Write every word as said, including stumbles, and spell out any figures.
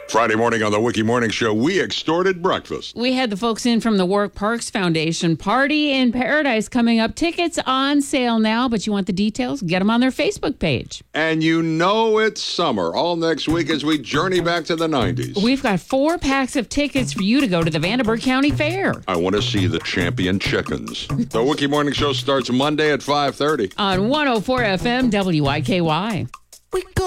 Friday morning on the Wiki Morning Show, we extorted breakfast. We had the folks in from the Warwick Parks Foundation. Party in Paradise coming up. Tickets on sale now, but you want the details? Get them on their Facebook page. And you know it's summer all next week as we journey back to the nineties. We've got four packs of tickets for you to go to the Vandenberg County Fair. I want to see the champion chickens. The Wiki Morning Show starts Monday at five thirty. On one oh four F M W I K Y. We go.